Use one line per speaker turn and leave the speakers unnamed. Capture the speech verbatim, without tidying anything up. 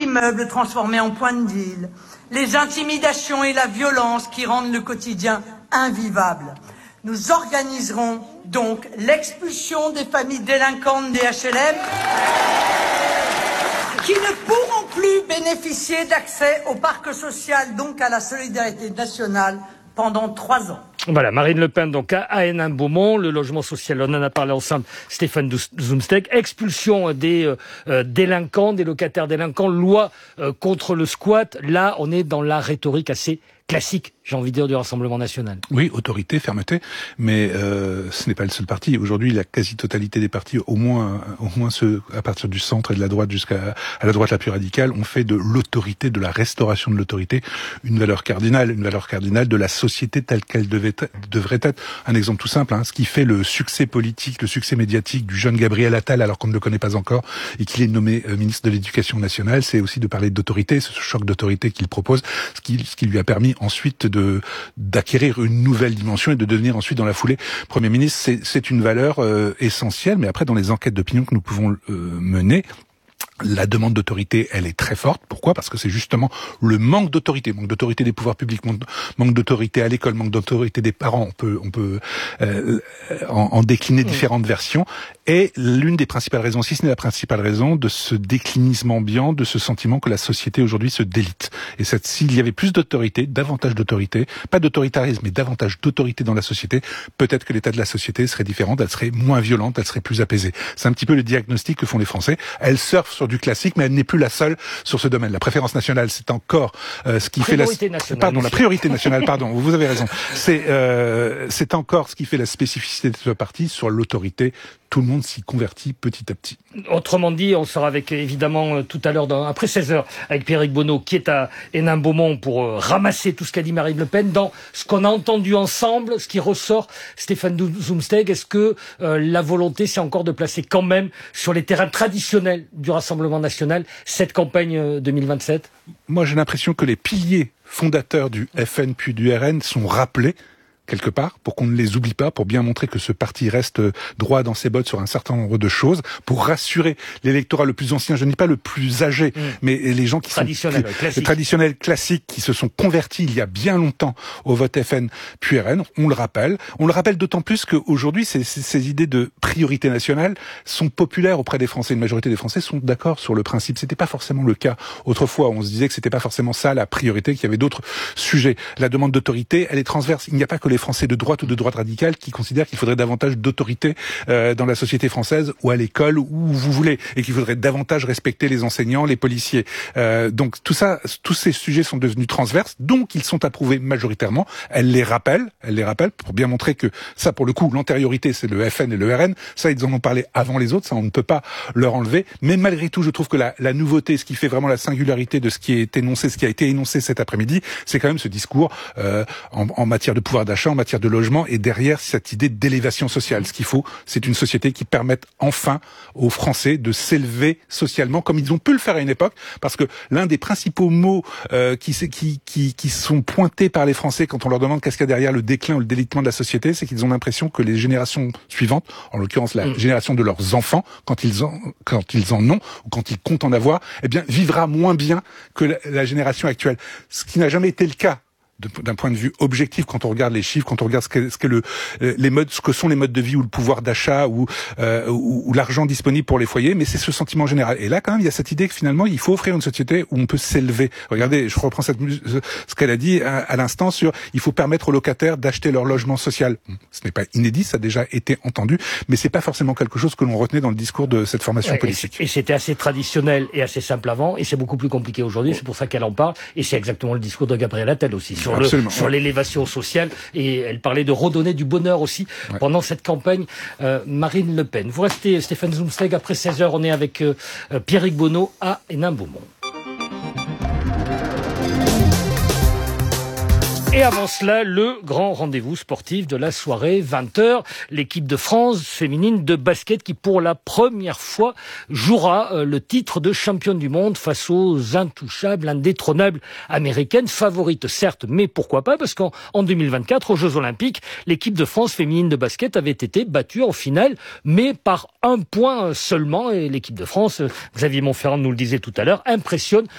immeubles transformés en points de deal, les intimidations et la violence qui rendent le quotidien invivable. Nous organiserons donc l'expulsion des familles délinquantes des H L M qui ne pourront plus bénéficier d'accès au parc social, donc à la solidarité nationale, pendant trois ans.
Voilà, Marine Le Pen, donc à Hénin-Beaumont, le logement social, on en a parlé ensemble, Stéphane Zumsteg, expulsion des euh, délinquants, des locataires délinquants, loi euh, contre le squat. Là, on est dans la rhétorique assez classique, j'ai envie de dire, du Rassemblement national.
Oui, autorité, fermeté, mais euh, ce n'est pas le seul parti. Aujourd'hui, la quasi-totalité des partis, au moins, au moins ceux à partir du centre et de la droite jusqu'à à la droite la plus radicale, ont fait de l'autorité, de la restauration de l'autorité, une valeur cardinale, une valeur cardinale de la société telle qu'elle devait devrait être. Un exemple tout simple, hein, ce qui fait le succès politique, le succès médiatique du jeune Gabriel Attal, alors qu'on ne le connaît pas encore, et qu'il est nommé euh, ministre de l'Éducation nationale, c'est aussi de parler d'autorité, ce choc d'autorité qu'il propose, ce qui, ce qui lui a permis ensuite de d'acquérir une nouvelle dimension et de devenir ensuite dans la foulée Premier ministre. C'est, c'est une valeur euh, essentielle, mais après dans les enquêtes d'opinion que nous pouvons euh, mener, la demande d'autorité, elle est très forte. Pourquoi ? Parce que c'est justement le manque d'autorité, manque d'autorité des pouvoirs publics, manque d'autorité à l'école, manque d'autorité des parents. On peut, on peut euh, en, en décliner différentes versions. Et l'une des principales raisons, si ce n'est la principale raison, de ce déclinisme ambiant, de ce sentiment que la société aujourd'hui se délite. Et cette, s'il y avait plus d'autorité, davantage d'autorité, pas d'autoritarisme, mais davantage d'autorité dans la société, peut-être que l'état de la société serait différent, elle serait moins violente, elle serait plus apaisée. C'est un petit peu le diagnostic que font les Français. Elle surfe sur du classique, mais elle n'est plus la seule sur ce domaine. La préférence nationale, c'est encore euh, ce qui
priorité
fait la
nationale,
pardon la priorité nationale. Pardon, vous avez raison. C'est euh, c'est encore ce qui fait la spécificité de ce parti sur l'autorité. Tout le monde s'y convertit petit à petit.
Autrement dit, on sera avec évidemment tout à l'heure, dans, après seize heures, avec Pierrick Bonneau, qui est à Hénin-Beaumont pour euh, ramasser tout ce qu'a dit Marine Le Pen. Dans ce qu'on a entendu ensemble, ce qui ressort, Stéphane Zumsteg, est-ce que euh, la volonté, c'est encore de placer quand même sur les terrains traditionnels du Rassemblement national cette campagne euh, deux mille vingt-sept ?
Moi, j'ai l'impression que les piliers fondateurs du F N puis du R N sont rappelés quelque part, pour qu'on ne les oublie pas, pour bien montrer que ce parti reste droit dans ses bottes sur un certain nombre de choses, pour rassurer l'électorat le plus ancien, je ne dis pas le plus âgé, mmh. mais les gens qui
traditionnel,
sont
classique.
traditionnels, classiques, qui se sont convertis il y a bien longtemps au vote F N puis R N, on le rappelle. On le rappelle d'autant plus qu'aujourd'hui, ces, ces, ces idées de priorité nationale sont populaires auprès des Français. Une majorité des Français sont d'accord sur le principe. C'était pas forcément le cas autrefois. On se disait que c'était pas forcément ça la priorité, qu'il y avait d'autres sujets. La demande d'autorité, elle est transverse. Il n'y a pas que les Français de droite ou de droite radicale qui considèrent qu'il faudrait davantage d'autorité euh, dans la société française ou à l'école ou où vous voulez, et qu'il faudrait davantage respecter les enseignants, les policiers. Euh, donc tout ça, tous ces sujets sont devenus transverses, donc ils sont approuvés majoritairement. Elle les rappelle, elle les rappelle pour bien montrer que ça, pour le coup, l'antériorité, c'est le F N et le R N. Ça, ils en ont parlé avant les autres, ça on ne peut pas leur enlever. Mais malgré tout, je trouve que la, la nouveauté, ce qui fait vraiment la singularité de ce qui est énoncé, ce qui a été énoncé cet après-midi, c'est quand même ce discours euh, en, en matière de pouvoir d'achat, en matière de logement, et derrière cette idée d'élévation sociale. Ce qu'il faut, c'est une société qui permette enfin aux Français de s'élever socialement comme ils ont pu le faire à une époque, parce que l'un des principaux mots euh, qui, qui, qui, qui sont pointés par les Français quand on leur demande qu'est-ce qu'il y a derrière le déclin ou le délitement de la société, c'est qu'ils ont l'impression que les générations suivantes, en l'occurrence la mmh. génération de leurs enfants, quand ils en, quand ils en ont, ou quand ils comptent en avoir, eh bien, vivra moins bien que la, la génération actuelle. Ce qui n'a jamais été le cas d'un point de vue objectif, quand on regarde les chiffres, quand on regarde ce que, ce que le, les modes, ce que sont les modes de vie ou le pouvoir d'achat ou, euh, ou, ou l'argent disponible pour les foyers, mais c'est ce sentiment général. Et là, quand même, il y a cette idée que finalement, il faut offrir une société où on peut s'élever. Regardez, je reprends cette, ce qu'elle a dit à, à l'instant sur, il faut permettre aux locataires d'acheter leur logement social. Ce n'est pas inédit, ça a déjà été entendu, mais c'est pas forcément quelque chose que l'on retenait dans le discours de cette formation
ouais,
politique.
Et c'était assez traditionnel et assez simple avant, et c'est beaucoup plus compliqué aujourd'hui. C'est pour ça qu'elle en parle, et c'est exactement le discours de Gabriel Attal aussi. Sur Le, sur ouais. l'élévation sociale, et elle parlait de redonner du bonheur aussi ouais. pendant cette campagne. euh, Marine Le Pen. Vous restez, Stéphane Zumsteg, après seize heures, on est avec euh, Pierrick Bonneau à Hénin-Beaumont. Et avant cela, le grand rendez-vous sportif de la soirée, vingt heures, l'équipe de France féminine de basket qui, pour la première fois, jouera euh, le titre de championne du monde face aux intouchables, indétrônables américaines, favorites certes, mais pourquoi pas, parce qu'en en deux mille vingt-quatre, aux Jeux Olympiques, l'équipe de France féminine de basket avait été battue en finale, mais par un point seulement, et l'équipe de France, Xavier Montferrand nous le disait tout à l'heure, impressionne